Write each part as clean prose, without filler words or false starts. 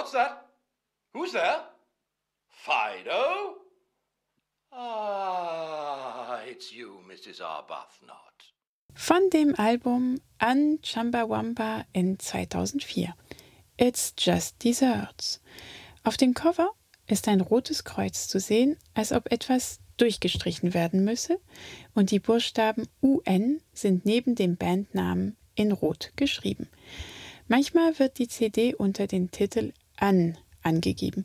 What's that? Who's there? Fido? Ah, it's you, Mrs. Arbuthnot. Von dem Album An Chumbawamba in 2004. It's Just Desserts. Auf dem Cover ist ein rotes Kreuz zu sehen, als ob etwas durchgestrichen werden müsse, und die Buchstaben UN sind neben dem Bandnamen in Rot geschrieben. Manchmal wird die CD unter den Titel An angegeben.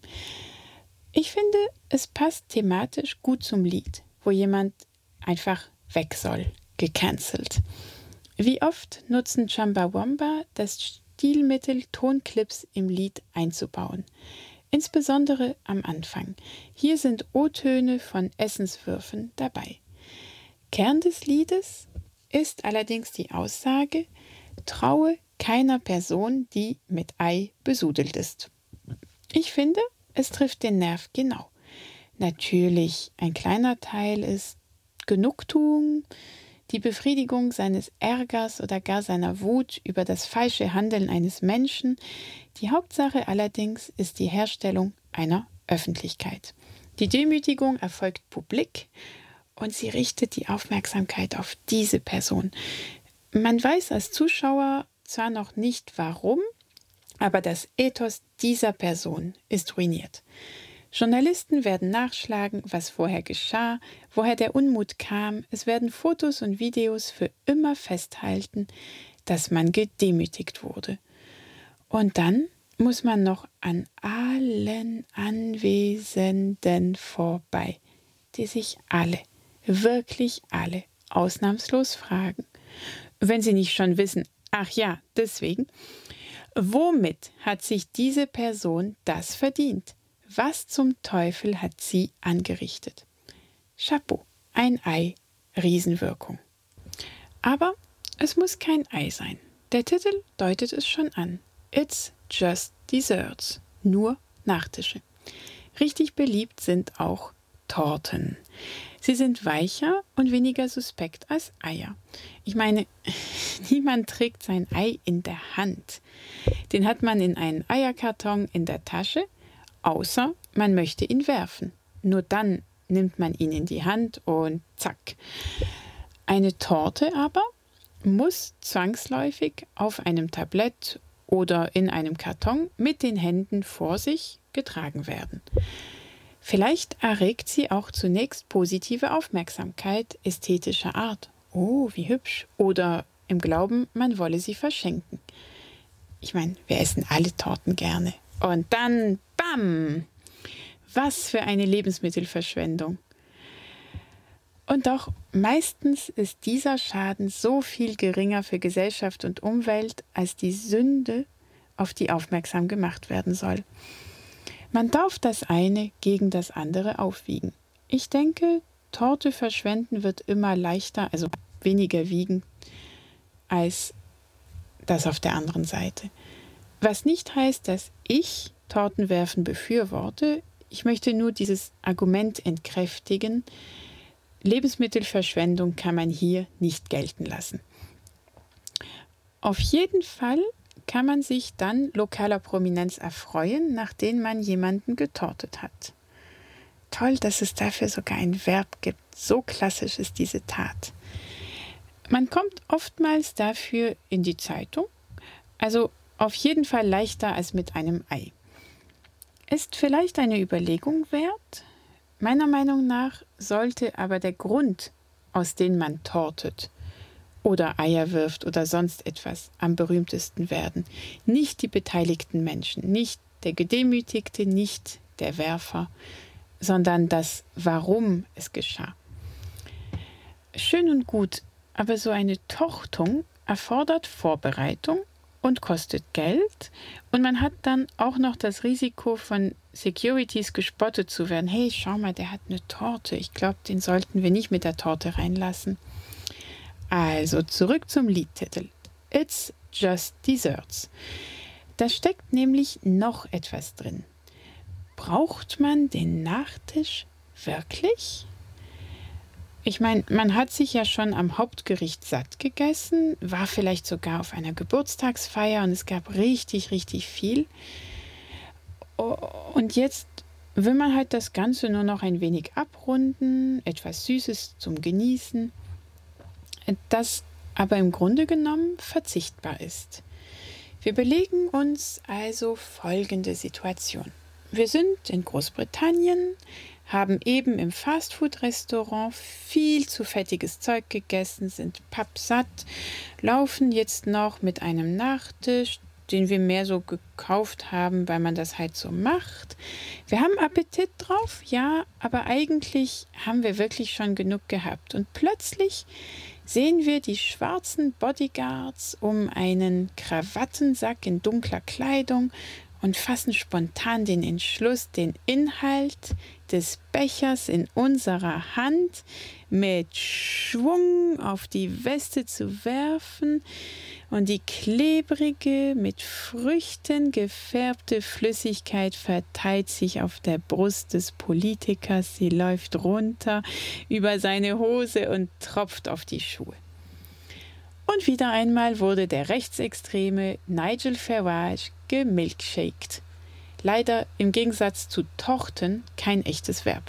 Ich finde, es passt thematisch gut zum Lied, wo jemand einfach weg soll, gecancelt. Wie oft nutzen Chumbawamba das Stilmittel, Tonclips im Lied einzubauen. Insbesondere am Anfang. Hier sind O-Töne von Essenswürfen dabei. Kern des Liedes ist allerdings die Aussage: Traue keiner Person, die mit Ei besudelt ist. Ich finde, es trifft den Nerv genau. Natürlich, ein kleiner Teil ist Genugtuung, die Befriedigung seines Ärgers oder gar seiner Wut über das falsche Handeln eines Menschen. Die Hauptsache allerdings ist die Herstellung einer Öffentlichkeit. Die Demütigung erfolgt publik und sie richtet die Aufmerksamkeit auf diese Person. Man weiß als Zuschauer zwar noch nicht warum, aber das Ethos dieser Person ist ruiniert. Journalisten werden nachschlagen, was vorher geschah, woher der Unmut kam. Es werden Fotos und Videos für immer festhalten, dass man gedemütigt wurde. Und dann muss man noch an allen Anwesenden vorbei, die sich alle, wirklich alle, ausnahmslos fragen, wenn sie nicht schon wissen, ach ja, deswegen, womit hat sich diese Person das verdient? Was zum Teufel hat sie angerichtet? Chapeau, ein Ei, Riesenwirkung. Aber es muss kein Ei sein. Der Titel deutet es schon an. It's Just Desserts, nur Nachtische. Richtig beliebt sind auch Torten. Sie sind weicher und weniger suspekt als Eier. Ich meine, niemand trägt sein Ei in der Hand. Den hat man in einen Eierkarton in der Tasche, außer man möchte ihn werfen. Nur dann nimmt man ihn in die Hand und zack. Eine Torte aber muss zwangsläufig auf einem Tablett oder in einem Karton mit den Händen vor sich getragen werden. Vielleicht erregt sie auch zunächst positive Aufmerksamkeit ästhetischer Art. Oh, wie hübsch. Oder im Glauben, man wolle sie verschenken. Ich meine, wir essen alle Torten gerne. Und dann, bam! Was für eine Lebensmittelverschwendung. Und doch, meistens ist dieser Schaden so viel geringer für Gesellschaft und Umwelt als die Sünde, auf die aufmerksam gemacht werden soll. Man darf das eine gegen das andere aufwiegen. Ich denke, Torte verschwenden wird immer leichter, also weniger wiegen, als das auf der anderen Seite. Was nicht heißt, dass ich Tortenwerfen befürworte. Ich möchte nur dieses Argument entkräftigen. Lebensmittelverschwendung kann man hier nicht gelten lassen. Auf jeden Fall kann man sich dann lokaler Prominenz erfreuen, nachdem man jemanden getortet hat. Toll, dass es dafür sogar ein Verb gibt. So klassisch ist diese Tat. Man kommt oftmals dafür in die Zeitung, also auf jeden Fall leichter als mit einem Ei. Ist vielleicht eine Überlegung wert? Meiner Meinung nach sollte aber der Grund, aus dem man tortet oder Eier wirft oder sonst etwas, am berühmtesten werden. Nicht die beteiligten Menschen, nicht der Gedemütigte, nicht der Werfer, sondern das Warum es geschah. Schön und gut, aber so eine Tortung erfordert Vorbereitung und kostet Geld und man hat dann auch noch das Risiko, von Securities gespottet zu werden. Hey, schau mal, der hat eine Torte. Ich glaube, den sollten wir nicht mit der Torte reinlassen. Also zurück zum Liedtitel. It's Just Desserts. Da steckt nämlich noch etwas drin. Braucht man den Nachtisch wirklich? Ich meine, man hat sich ja schon am Hauptgericht satt gegessen, war vielleicht sogar auf einer Geburtstagsfeier und es gab richtig, richtig viel. Und jetzt will man halt das Ganze nur noch ein wenig abrunden, etwas Süßes zum Genießen, das aber im Grunde genommen verzichtbar ist. Wir belegen uns also folgende Situation. Wir sind in Großbritannien, haben eben im Fastfood-Restaurant viel zu fettiges Zeug gegessen, sind pappsatt, laufen jetzt noch mit einem Nachtisch, den wir mehr so gekauft haben, weil man das halt so macht. Wir haben Appetit drauf, ja, aber eigentlich haben wir wirklich schon genug gehabt. Und plötzlich sehen wir die schwarzen Bodyguards um einen Krawattensack in dunkler Kleidung und fassen spontan den Entschluss, den Inhalt des Bechers in unserer Hand mit Schwung auf die Weste zu werfen und die klebrige, mit Früchten gefärbte Flüssigkeit verteilt sich auf der Brust des Politikers. Sie läuft runter über seine Hose und tropft auf die Schuhe. Und wieder einmal wurde der rechtsextreme Nigel Farage gemilkshaked. Leider im Gegensatz zu Torten kein echtes Verb.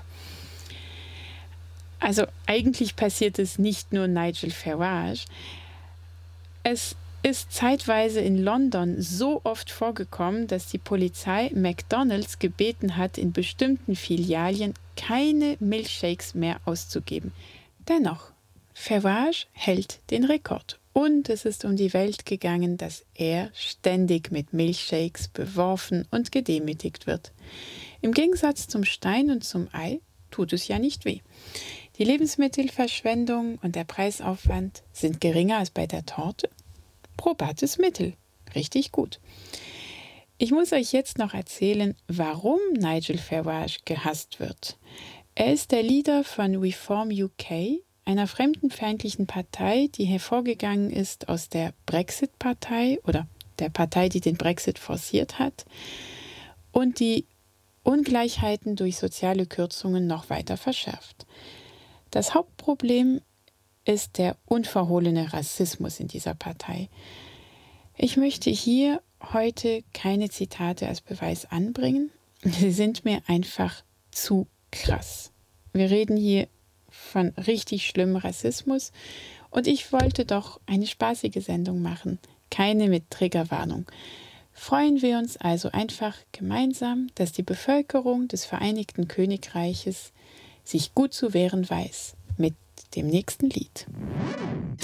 Also eigentlich passiert es nicht nur Nigel Farage. Es ist zeitweise in London so oft vorgekommen, dass die Polizei McDonald's gebeten hat, in bestimmten Filialen keine Milchshakes mehr auszugeben. Dennoch, Farage hält den Rekord. Und es ist um die Welt gegangen, dass er ständig mit Milchshakes beworfen und gedemütigt wird. Im Gegensatz zum Stein und zum Ei tut es ja nicht weh. Die Lebensmittelverschwendung und der Preisaufwand sind geringer als bei der Torte. Probates Mittel. Richtig gut. Ich muss euch jetzt noch erzählen, warum Nigel Farage gehasst wird. Er ist der Leader von Reform UK, einer fremdenfeindlichen Partei, die hervorgegangen ist aus der Brexit-Partei oder der Partei, die den Brexit forciert hat und die Ungleichheiten durch soziale Kürzungen noch weiter verschärft. Das Hauptproblem ist der unverhohlene Rassismus in dieser Partei. Ich möchte hier heute keine Zitate als Beweis anbringen. Sie sind mir einfach zu krass. Wir reden hier von richtig schlimmem Rassismus und ich wollte doch eine spaßige Sendung machen, keine mit Triggerwarnung. Freuen wir uns also einfach gemeinsam, dass die Bevölkerung des Vereinigten Königreiches sich gut zu wehren weiß mit dem nächsten Lied.